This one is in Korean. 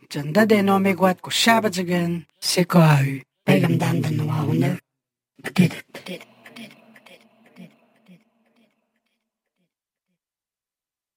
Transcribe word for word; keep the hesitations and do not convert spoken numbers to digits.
전다대 놈의 곶고 샤바즈근 세코아유 Peygamdan da nua hunur. Bededet.